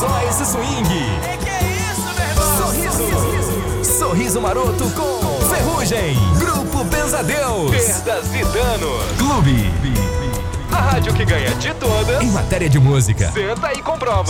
só esse swing. Que é isso, meu irmão? Sorriso Maroto com Ferrugem. Grupo Pensadeus. Perdas e danos. Clube. A rádio que ganha de todas. Em matéria de música. Senta e comprova.